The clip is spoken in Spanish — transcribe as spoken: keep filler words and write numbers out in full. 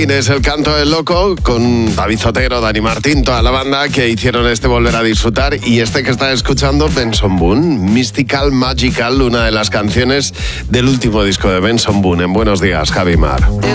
Es el canto del loco con David Zotero, Dani Martín, toda la banda que hicieron este Volver a Disfrutar, y este que está escuchando, Benson Boone, Mystical Magical, una de las canciones del último disco de Benson Boone. En Buenos Días, Javi Mar.